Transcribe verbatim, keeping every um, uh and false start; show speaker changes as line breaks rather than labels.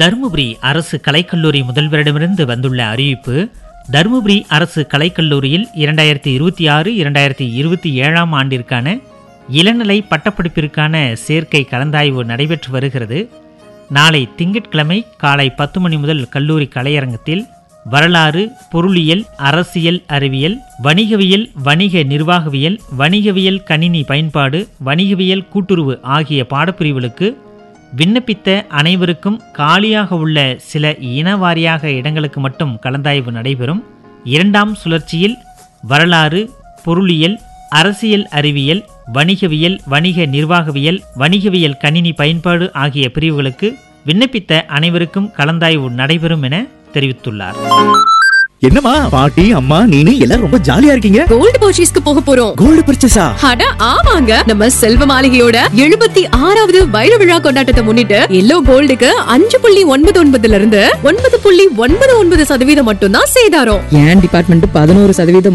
தருமபுரி அரசு கலைக்கல்லூரி முதல்வரிடமிருந்து வந்துள்ள அறிவிப்பு. தருமபுரி அரசு கலைக்கல்லூரியில் இரண்டாயிரத்தி இருபத்தி ஆறு இரண்டாயிரத்தி இருபத்தி ஏழாம் ஆண்டிற்கான இளநிலை பட்டப்படிப்பிற்கான சேர்க்கை கலந்தாய்வு நடைபெற்று வருகிறது. நாளை திங்கட்கிழமை காலை பத்து மணி முதல் கல்லூரி கலையரங்கத்தில் வரலாறு, பொருளியல், அரசியல் அறிவியல், வணிகவியல், வணிக நிர்வாகவியல், வணிகவியல் கணினி பயன்பாடு, வணிகவியல் கூட்டுறவு ஆகிய பாடப்பிரிவுகளுக்கு விண்ணப்பித்த அனைவருக்கும் காலியாக உள்ள சில இனவாரியாக இடங்களுக்கு மட்டும் கலந்தாய்வு நடைபெறும். இரண்டாம் சுழற்சியில் வரலாறு, பொருளியல், அரசியல் அறிவியல், வணிகவியல், வணிக நிர்வாகவியல், வணிகவியல் கணினி பயன்பாடு ஆகிய பிரிவுகளுக்கு விண்ணப்பித்த அனைவருக்கும் கலந்தாய்வு நடைபெறும் என தெரிவித்துள்ளார்.
என்னம்மா பாட்டி, அம்மா, நீனு எல்லாரும் ரொம்ப ஜாலியா இருக்கீங்க.
கோல்டு பர்ச்சேஸ்க்கு போக போறோம்.
கோல்டு பர்ச்சேஸா?
அட ஆமாங்க, நம்ம செல்வ மாளிகையோட எழுபத்தி ஆறாவது வைர விழா கொண்டாட்டத்தை முன்னிட்டு எல்லோ கோல்டுக்கு அஞ்சு புள்ளி ஒன்பது ஒன்பதுல இருந்து ஒன்பது புள்ளி ஒன்பது ஒன்பது சதவீதம் மட்டும் தான் சேதாரம்.
என் டிபார்ட்மெண்ட் பதினோரு சதவீதம்